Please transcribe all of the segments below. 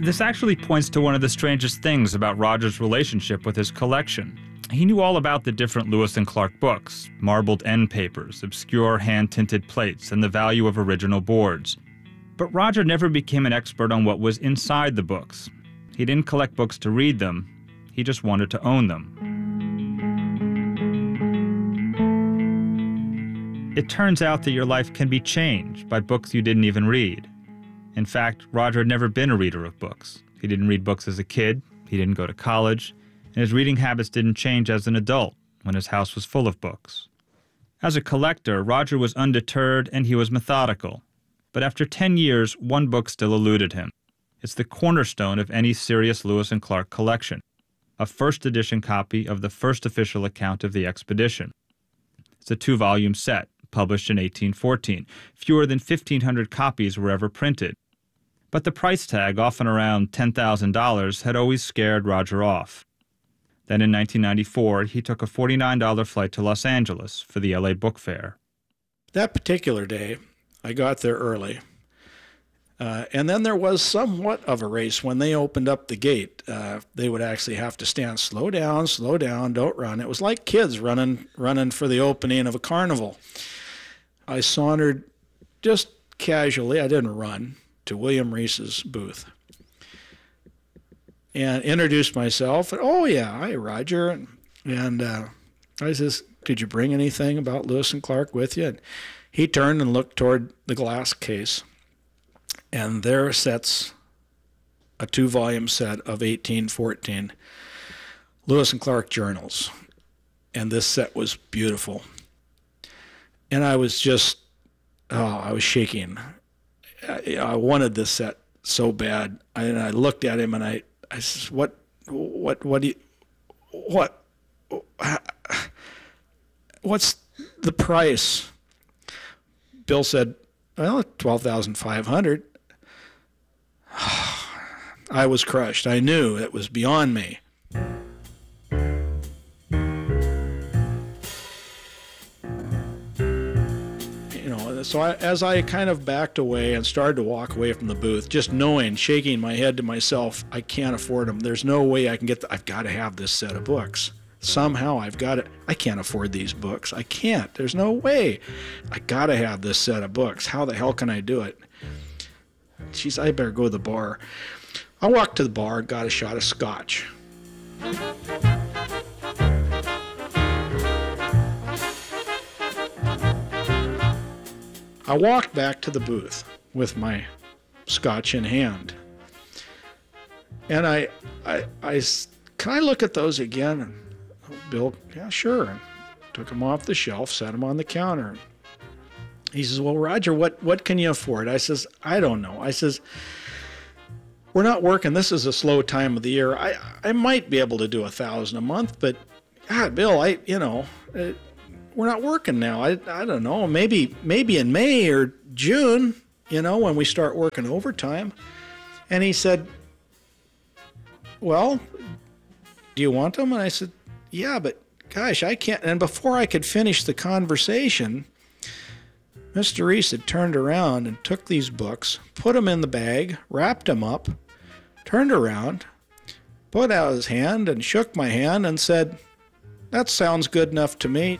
This actually points to one of the strangest things about Roger's relationship with his collection. He knew all about the different Lewis and Clark books, marbled end papers, obscure hand-tinted plates, and the value of original boards. But Roger never became an expert on what was inside the books. He didn't collect books to read them. He just wanted to own them. It turns out that your life can be changed by books you didn't even read. In fact, Roger had never been a reader of books. He didn't read books as a kid, he didn't go to college, and his reading habits didn't change as an adult when his house was full of books. As a collector, Roger was undeterred and he was methodical. But after 10 years, one book still eluded him. It's the cornerstone of any serious Lewis and Clark collection, a first edition copy of the first official account of the expedition. It's a 2-volume set, published in 1814. Fewer than 1,500 copies were ever printed. But the price tag, often around $10,000, had always scared Roger off. Then in 1994, he took a $49 flight to Los Angeles for the LA Book Fair. That particular day, I got there early. And then there was somewhat of a race when they opened up the gate. They would actually have to stand, slow down, don't run. It was like kids running for the opening of a carnival. I sauntered just casually, I didn't run, to William Reese's booth and introduced myself. And, oh, yeah, hi, Roger. And I says, did you bring anything about Lewis and Clark with you? And he turned and looked toward the glass case. And there sits a 2-volume set of 1814 Lewis and Clark journals. And this set was beautiful. And I was just, I was shaking. I wanted this set so bad. And I looked at him and I said, what what's the price? Bill said, well, $12,500. I was crushed. I knew it was beyond me. So as I kind of backed away and started to walk away from the booth, just knowing, shaking my head to myself, I can't afford them. There's no way I can get I've got to have this set of books. Somehow I've got it. I can't afford these books. I can't. There's no way. I got to have this set of books. How the hell can I do it? Jeez, I better go to the bar. I walked to the bar, got a shot of scotch. I walked back to the booth with my scotch in hand. And I can I look at those again? And Bill, yeah, sure. And took them off the shelf, set them on the counter. He says, well, Roger, what can you afford? I says, I don't know. I says, we're not working. This is a slow time of the year. I might be able to do $1,000 a month, but God, Bill, we're not working now. I don't know. Maybe in May or June, when we start working overtime. And he said, well, do you want them? And I said, yeah, but gosh, I can't. And before I could finish the conversation, Mr. Reese had turned around and took these books, put them in the bag, wrapped them up, turned around, put out his hand and shook my hand and said, that sounds good enough to me.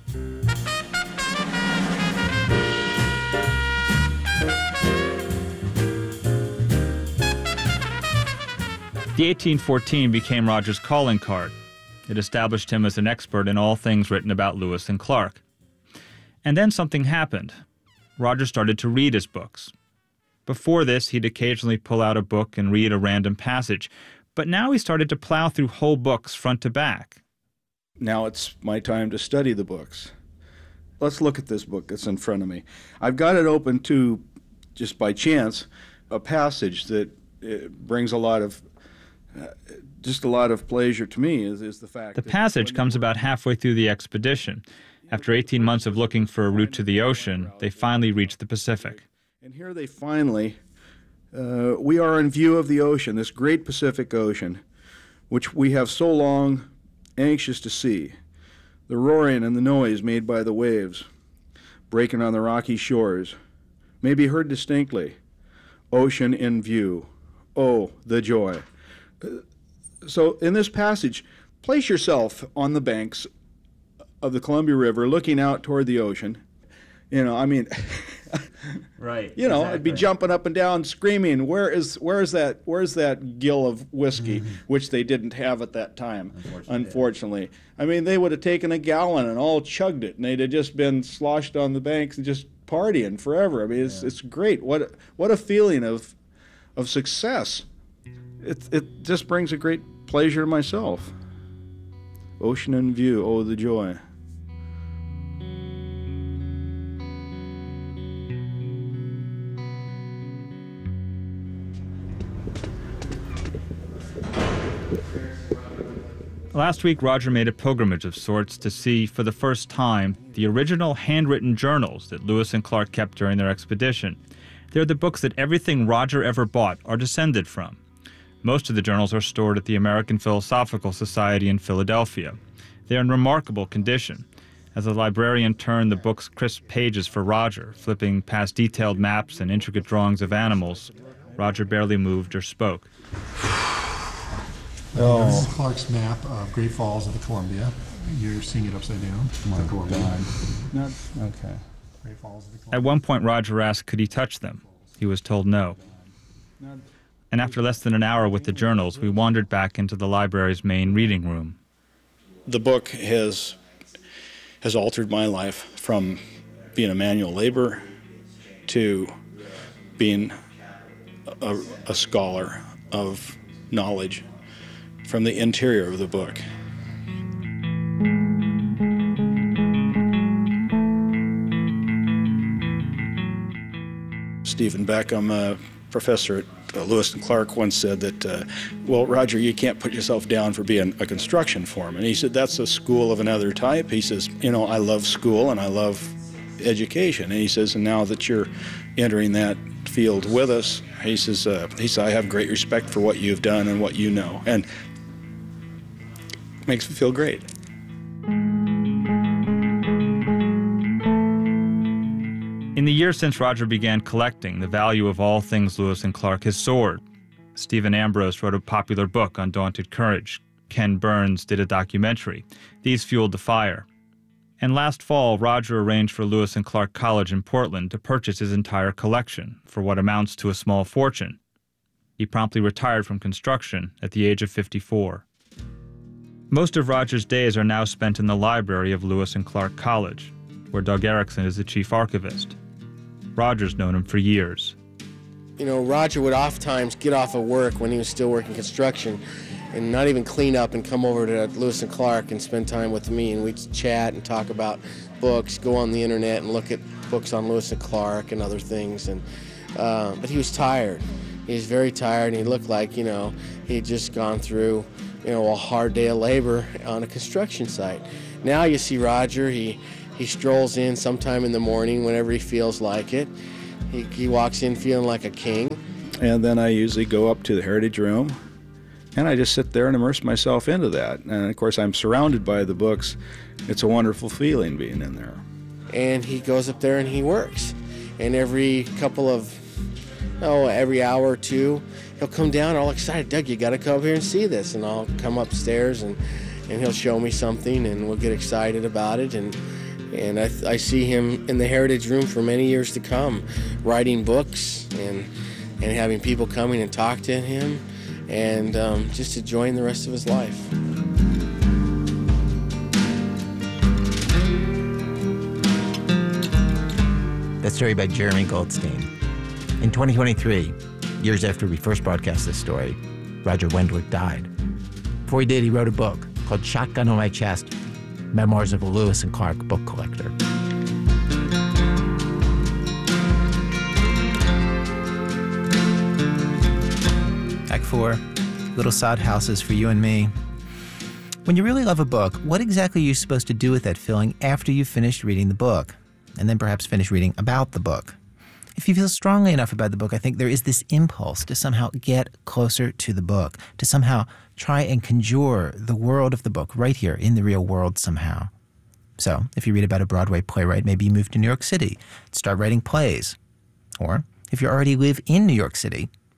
The 1814 became Roger's calling card. It established him as an expert in all things written about Lewis and Clark. And then something happened. Roger started to read his books. Before this, he'd occasionally pull out a book and read a random passage, but now he started to plow through whole books front to back. Now it's my time to study the books. Let's look at this book that's in front of me. I've got it open to, just by chance, a passage that brings a lot of pleasure to me is the fact that the passage comes about halfway through the expedition. After 18 months of looking for a route to the ocean, they finally reached the Pacific. And here they finally, we are in view of the ocean, this great Pacific Ocean, which we have so long anxious to see. The roaring and the noise made by the waves breaking on the rocky shores may be heard distinctly. Ocean in view, oh, the joy. So in this passage, place yourself on the banks of the Columbia River looking out toward the ocean. Right. I'd be jumping up and down screaming, where's that gill of whiskey, which they didn't have at that time, unfortunately. I mean, they would have taken a gallon and all chugged it, and they'd have just been sloshed on the banks and just partying forever. I mean, it's great. What a feeling of success. It just brings a great pleasure to myself. Ocean in view, oh, the joy. Last week, Roger made a pilgrimage of sorts to see, for the first time, the original handwritten journals that Lewis and Clark kept during their expedition. They're the books that everything Roger ever bought are descended from. Most of the journals are stored at the American Philosophical Society in Philadelphia. They are in remarkable condition. As the librarian turned the book's crisp pages for Roger, flipping past detailed maps and intricate drawings of animals, Roger barely moved or spoke. This is Clark's map of Great Falls of the Columbia. You're seeing it upside down. My God. Okay. Great Falls of the Columbia. At one point, Roger asked could he touch them. He was told no. And after less than an hour with the journals, we wandered back into the library's main reading room. The book has altered my life from being a manual laborer to being a scholar of knowledge from the interior of the book. Stephen Beckham, a professor at Lewis and Clark, once said that, well, Roger, you can't put yourself down for being a construction foreman. He said, that's a school of another type. He says, I love school and I love education. And he says, and now that you're entering that field with us, he says, I have great respect for what you've done and what you know. And makes me feel great. In the years since Roger began collecting, the value of all things Lewis and Clark has soared. Stephen Ambrose wrote a popular book, Undaunted Courage. Ken Burns did a documentary. These fueled the fire. And last fall, Roger arranged for Lewis and Clark College in Portland to purchase his entire collection for what amounts to a small fortune. He promptly retired from construction at the age of 54. Most of Roger's days are now spent in the library of Lewis and Clark College, where Doug Erickson is the chief archivist. Roger's known him for years. Roger would oftentimes get off of work when he was still working construction and not even clean up and come over to Lewis and Clark and spend time with me, and we'd chat and talk about books, go on the internet and look at books on Lewis and Clark and other things. But he was tired. He was very tired, and he looked like, he had just gone through a hard day of labor on a construction site. Now you see Roger, he strolls in sometime in the morning whenever he feels like it. He walks in feeling like a king. And then I usually go up to the Heritage Room, and I just sit there and immerse myself into that. And of course, I'm surrounded by the books. It's a wonderful feeling being in there. And he goes up there and he works. And every hour or two, he'll come down all excited. Doug, you got to come up here and see this. And I'll come upstairs and he'll show me something, and we'll get excited about it. And I see him in the Heritage Room for many years to come, writing books and having people coming and talk to him, and just enjoying the rest of his life. That story by Jeremy Goldstein. In 2023, years after we first broadcast this story, Roger Wendlandt died. Before he did, he wrote a book called Shotgun on My Chest, Memoirs of a Lewis and Clark Book Collector. Act 4, Little Sod Houses for You and Me. When you really love a book, what exactly are you supposed to do with that feeling after you've finished reading the book? And then perhaps finish reading about the book. If you feel strongly enough about the book, I think there is this impulse to somehow get closer to the book, to somehow try and conjure the world of the book right here in the real world somehow. So, if you read about a Broadway playwright, maybe you move to New York City, start writing plays. Or, if you already live in New York City,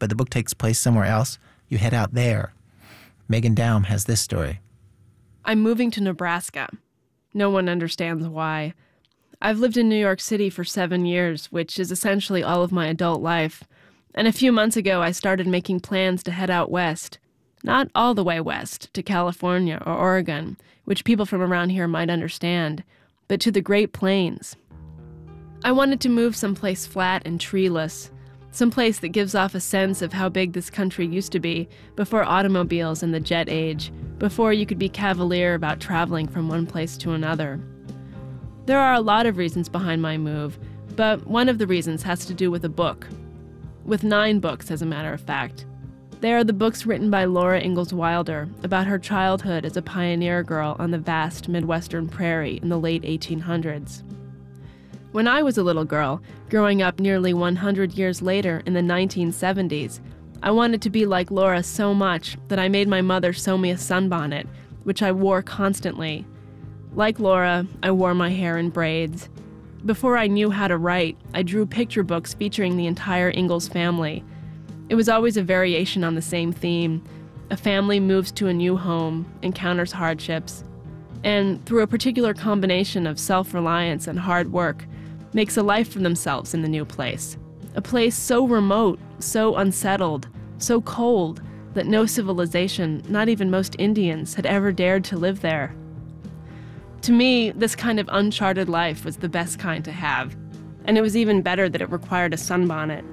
but the book takes place somewhere else, you head out there. Megan Daum has this story. I'm moving to Nebraska. No one understands why. I've lived in New York City for 7 years, which is essentially all of my adult life. And a few months ago, I started making plans to head out west. Not all the way west, to California or Oregon, which people from around here might understand, but to the Great Plains. I wanted to move someplace flat and treeless, someplace that gives off a sense of how big this country used to be before automobiles and the jet age, before you could be cavalier about traveling from one place to another. There are a lot of reasons behind my move, but one of the reasons has to do with a book. With 9 books, as a matter of fact. They are the books written by Laura Ingalls Wilder about her childhood as a pioneer girl on the vast Midwestern prairie in the late 1800s. When I was a little girl, growing up nearly 100 years later in the 1970s, I wanted to be like Laura so much that I made my mother sew me a sunbonnet, which I wore constantly. Like Laura, I wore my hair in braids. Before I knew how to write, I drew picture books featuring the entire Ingalls family. It was always a variation on the same theme. A family moves to a new home, encounters hardships, and through a particular combination of self-reliance and hard work, makes a life for themselves in the new place. A place so remote, so unsettled, so cold, that no civilization, not even most Indians, had ever dared to live there. To me, this kind of uncharted life was the best kind to have, and it was even better that it required a sunbonnet.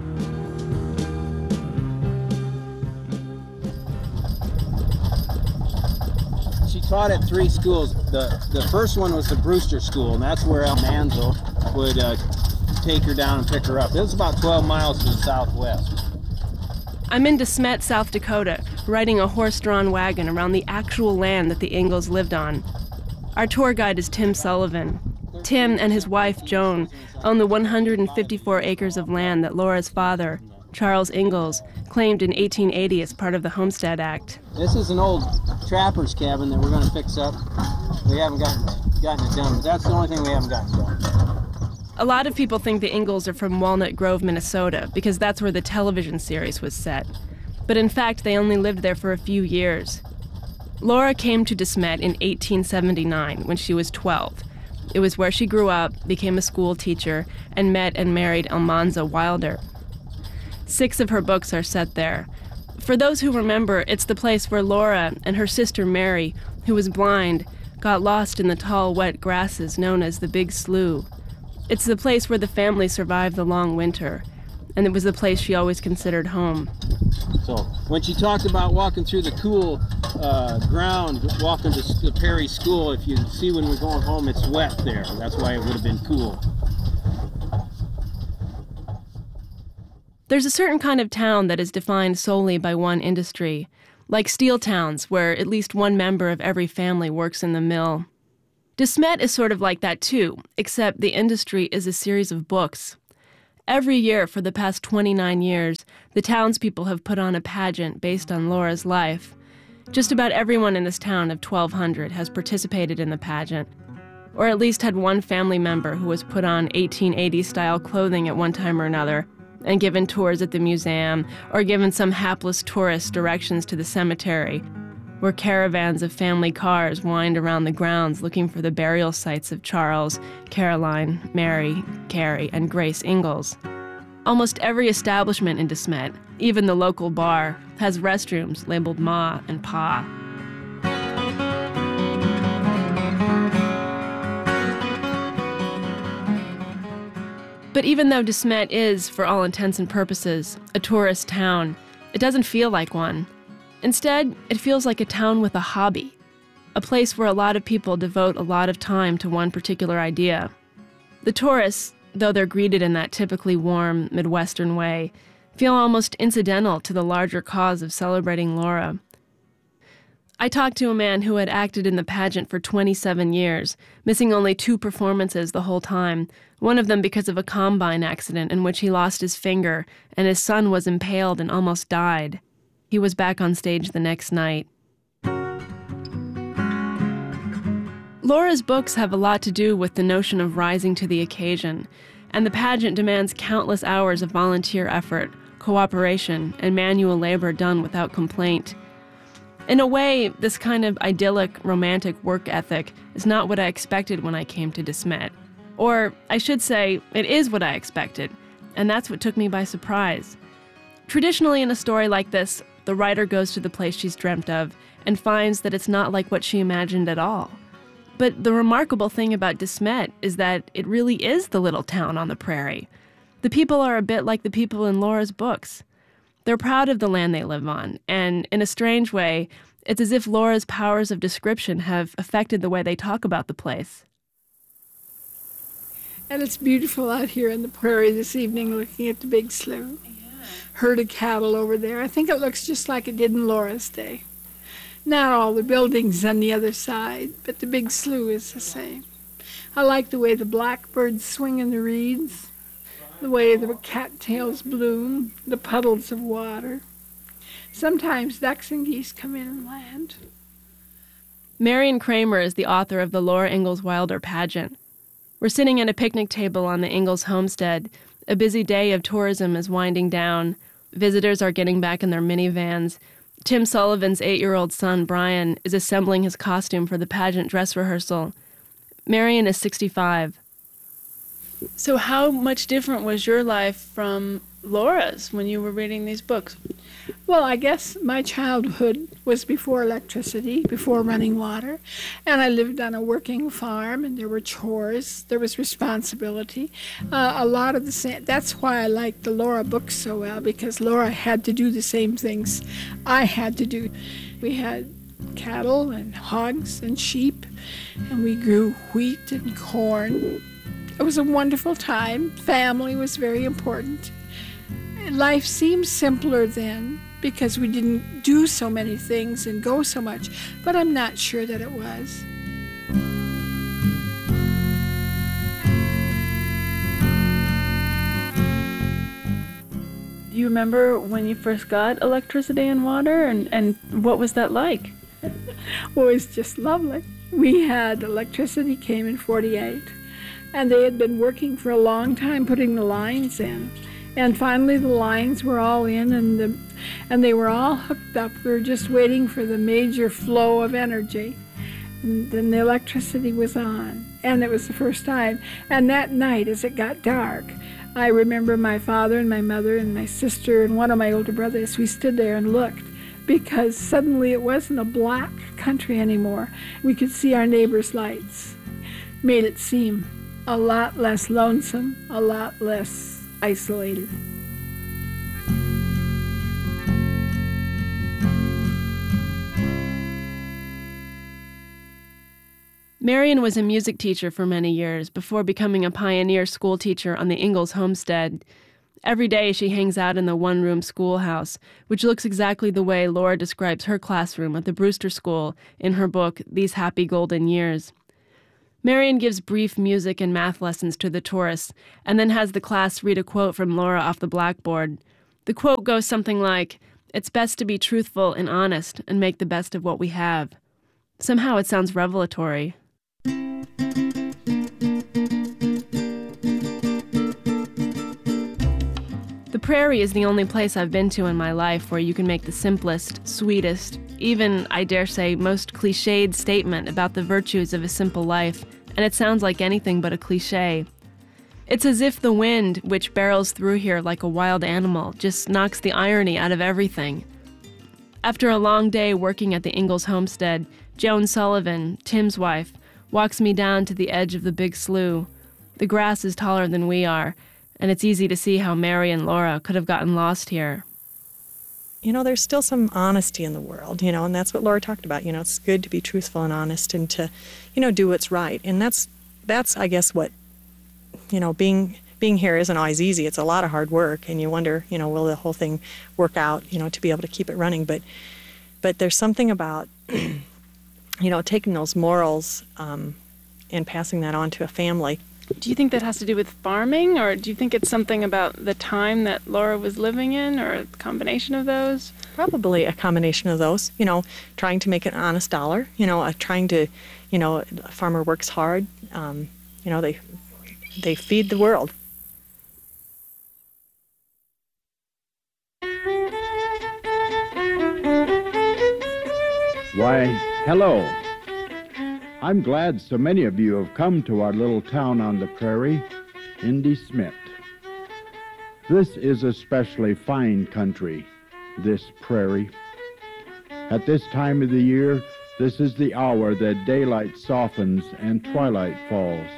She taught at 3 schools. The first one was the Brewster School, and that's where Al Manzo would take her down and pick her up. It was about 12 miles to the southwest. I'm in De Smet, South Dakota, riding a horse-drawn wagon around the actual land that the Ingalls lived on. Our tour guide is Tim Sullivan. Tim and his wife, Joan, own the 154 acres of land that Laura's father, Charles Ingalls, claimed in 1880 as part of the Homestead Act. This is an old trapper's cabin that we're going to fix up. We haven't gotten it done, but that's the only thing we haven't gotten done. A lot of people think the Ingalls are from Walnut Grove, Minnesota, because that's where the television series was set. But in fact, they only lived there for a few years. Laura came to De Smet in 1879 when she was 12. It was where she grew up, became a school teacher, and met and married Almanza Wilder. 6 of her books are set there. For those who remember, it's the place where Laura and her sister Mary, who was blind, got lost in the tall, wet grasses known as the Big Slough. It's the place where the family survived the long winter, and it was the place she always considered home. So when she talked about walking through the cool ground, walking to the Perry School, if you see when we're going home, it's wet there. That's why it would have been cool. There's a certain kind of town that is defined solely by one industry, like steel towns where at least one member of every family works in the mill. De Smet is sort of like that too, except the industry is a series of books. Every year for the past 29 years, the townspeople have put on a pageant based on Laura's life. Just about everyone in this town of 1,200 has participated in the pageant, or at least had one family member who was put on 1880-style clothing at one time or another, and given tours at the museum, or given some hapless tourist directions to the cemetery, where caravans of family cars wind around the grounds looking for the burial sites of Charles, Caroline, Mary, Carrie, and Grace Ingalls. Almost every establishment in De Smet, even the local bar, has restrooms labeled Ma and Pa. But even though De Smet is, for all intents and purposes, a tourist town, it doesn't feel like one. Instead, it feels like a town with a hobby, a place where a lot of people devote a lot of time to one particular idea. The tourists, though they're greeted in that typically warm, Midwestern way, feel almost incidental to the larger cause of celebrating Laura. I talked to a man who had acted in the pageant for 27 years, missing only 2 performances the whole time, one of them because of a combine accident in which he lost his finger and his son was impaled and almost died. He was back on stage the next night. Laura's books have a lot to do with the notion of rising to the occasion, and the pageant demands countless hours of volunteer effort, cooperation, and manual labor done without complaint. In a way, this kind of idyllic, romantic work ethic is not what I expected when I came to De Smet. Or, I should say, it is what I expected, and that's what took me by surprise. Traditionally, in a story like this, the writer goes to the place she's dreamt of and finds that it's not like what she imagined at all. But the remarkable thing about De Smet is that it really is the little town on the prairie. The people are a bit like the people in Laura's books. They're proud of the land they live on, and in a strange way, it's as if Laura's powers of description have affected the way they talk about the place. And it's beautiful out here in the prairie this evening looking at the big slough. Herd of cattle over there. I think it looks just like it did in Laura's day. Not all the buildings on the other side, but the big slough is the same. I like the way the blackbirds swing in the reeds, the way the cattails bloom, the puddles of water. Sometimes ducks and geese come in and land. Marion Kramer is the author of the Laura Ingalls Wilder pageant. We're sitting at a picnic table on the Ingalls homestead. A busy day of tourism is winding down. Visitors are getting back in their minivans. Tim Sullivan's 8-year-old son, Brian, is assembling his costume for the pageant dress rehearsal. Marion is 65. So how much different was your life from Laura's when you were reading these books? Well, I guess my childhood was before electricity, before running water, and I lived on a working farm, and there were chores, there was responsibility. A lot of the same. That's why I liked the Laura books so well, because Laura had to do the same things I had to do. We had cattle and hogs and sheep, and we grew wheat and corn. It was a wonderful time. Family was very important. Life seemed simpler then because we didn't do so many things and go so much, but I'm not sure that it was. Do you remember when you first got electricity and water, and what was that like? Well, it was just lovely. We had electricity came in 48, and they had been working for a long time putting the lines in. And finally the lines were all in, and they were all hooked up. We were just waiting for the major flow of energy. And then the electricity was on, and it was the first time. And that night, as it got dark, I remember my father and my mother and my sister and one of my older brothers, we stood there and looked, because suddenly it wasn't a black country anymore. We could see our neighbors' lights. Made it seem a lot less lonesome, a lot less isolated. Marion was a music teacher for many years before becoming a pioneer school teacher on the Ingalls homestead. Every day she hangs out in the one-room schoolhouse, which looks exactly the way Laura describes her classroom at the Brewster School in her book, These Happy Golden Years. Marion gives brief music and math lessons to the tourists and then has the class read a quote from Laura off the blackboard. The quote goes something like, "It's best to be truthful and honest and make the best of what we have." Somehow it sounds revelatory. The prairie is the only place I've been to in my life where you can make the simplest, sweetest, even, I dare say, most cliched statement about the virtues of a simple life, and it sounds like anything but a cliche. It's as if the wind, which barrels through here like a wild animal, just knocks the irony out of everything. After a long day working at the Ingalls homestead, Joan Sullivan, Tim's wife, walks me down to the edge of the big slough. The grass is taller than we are, and it's easy to see how Mary and Laura could have gotten lost here. You know, there's still some honesty in the world, you know, and that's what Laura talked about. You know, it's good to be truthful and honest and to, you know, do what's right. And that's I guess, what, you know, being here isn't always easy. It's a lot of hard work, and you wonder, you know, will the whole thing work out, you know, to be able to keep it running. But there's something about, you know, taking those morals and passing that on to a family. Do you think that has to do with farming, or do you think it's something about the time that Laura was living in, or a combination of those? Probably a combination of those. You know, trying to make an honest dollar. You know, trying to, you know, a farmer works hard. You know, they feed the world. Why, hello. I'm glad so many of you have come to our little town on the prairie, Indy Smith. This is especially fine country, this prairie. At this time of the year, this is the hour that daylight softens and twilight falls.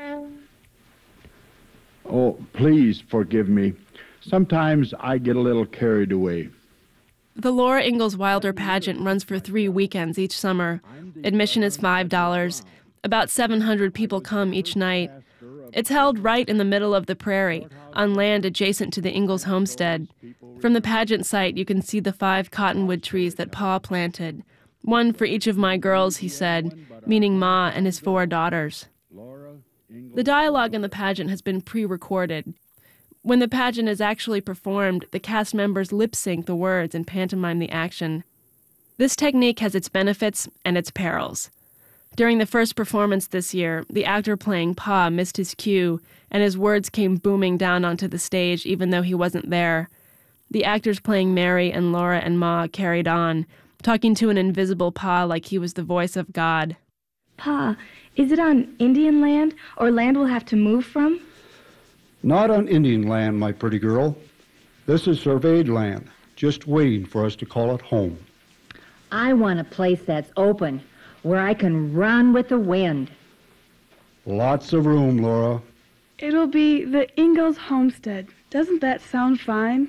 Oh, please forgive me. Sometimes I get a little carried away. The Laura Ingalls Wilder pageant runs for 3 weekends each summer. Admission is $5. About 700 people come each night. It's held right in the middle of the prairie, on land adjacent to the Ingalls homestead. From the pageant site, you can see the 5 cottonwood trees that Pa planted. One for each of my girls, he said, meaning Ma and his 4 daughters. The dialogue in the pageant has been pre-recorded. When the pageant is actually performed, the cast members lip-sync the words and pantomime the action. This technique has its benefits and its perils. During the first performance this year, the actor playing Pa missed his cue, and his words came booming down onto the stage even though he wasn't there. The actors playing Mary and Laura and Ma carried on, talking to an invisible Pa like he was the voice of God. Pa, is it on Indian land, or land we'll have to move from? Not on Indian land, my pretty girl. This is surveyed land, just waiting for us to call it home. I want a place that's open, where I can run with the wind. Lots of room, Laura. It'll be the Ingalls homestead. Doesn't that sound fine?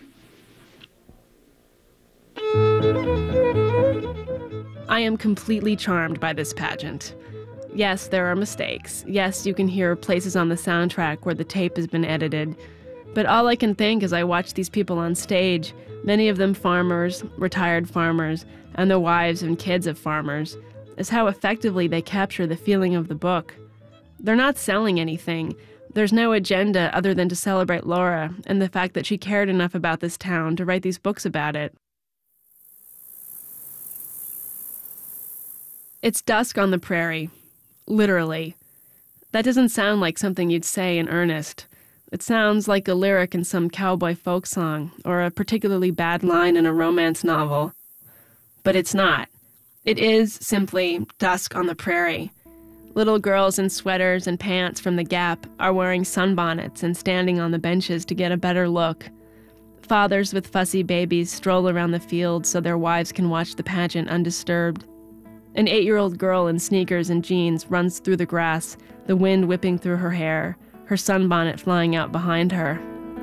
I am completely charmed by this pageant. Yes, there are mistakes. Yes, you can hear places on the soundtrack where the tape has been edited. But all I can think as I watch these people on stage, many of them farmers, retired farmers, and the wives and kids of farmers, is how effectively they capture the feeling of the book. They're not selling anything. There's no agenda other than to celebrate Laura and the fact that she cared enough about this town to write these books about it. It's dusk on the prairie. Literally. That doesn't sound like something you'd say in earnest. It sounds like a lyric in some cowboy folk song or a particularly bad line in a romance novel. But it's not. It is simply dusk on the prairie. Little girls in sweaters and pants from the Gap are wearing sunbonnets and standing on the benches to get a better look. Fathers with fussy babies stroll around the field so their wives can watch the pageant undisturbed. An 8-year-old girl in sneakers and jeans runs through the grass, the wind whipping through her hair, her sunbonnet flying out behind her.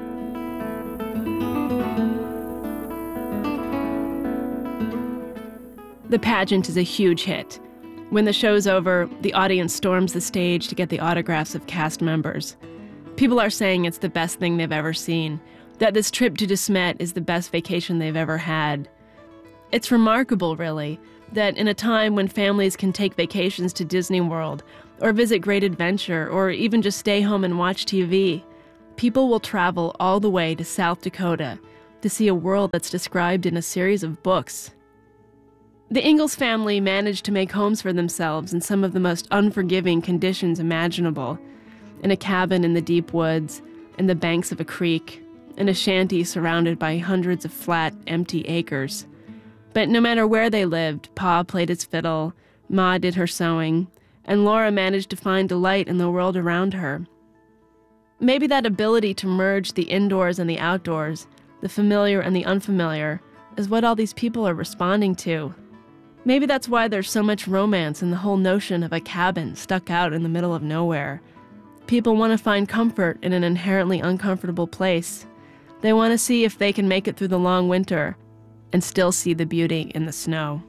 The pageant is a huge hit. When the show's over, the audience storms the stage to get the autographs of cast members. People are saying it's the best thing they've ever seen, that this trip to De Smet is the best vacation they've ever had. It's remarkable, really, that in a time when families can take vacations to Disney World, or visit Great Adventure, or even just stay home and watch TV, people will travel all the way to South Dakota to see a world that's described in a series of books. The Ingalls family managed to make homes for themselves in some of the most unforgiving conditions imaginable. In a cabin in the deep woods, in the banks of a creek, in a shanty surrounded by hundreds of flat, empty acres. But no matter where they lived, Pa played his fiddle, Ma did her sewing, and Laura managed to find delight in the world around her. Maybe that ability to merge the indoors and the outdoors, the familiar and the unfamiliar, is what all these people are responding to. Maybe that's why there's so much romance in the whole notion of a cabin stuck out in the middle of nowhere. People want to find comfort in an inherently uncomfortable place. They want to see if they can make it through the long winter and still see the beauty in the snow.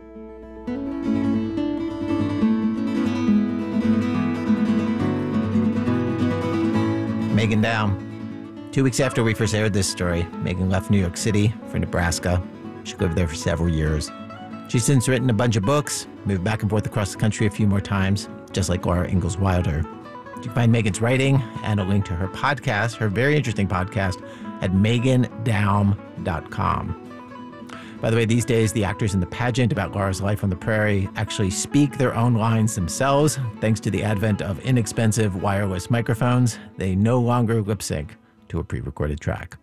Megan Dow. 2 weeks after we first aired this story, Megan left New York City for Nebraska. She lived there for several years. She's since written a bunch of books, moved back and forth across the country a few more times, just like Laura Ingalls Wilder. You can find Megan's writing and a link to her podcast, her very interesting podcast, at megandaum.com. By the way, these days, the actors in the pageant about Laura's life on the prairie actually speak their own lines themselves. Thanks to the advent of inexpensive wireless microphones, they no longer lip sync to a pre-recorded track.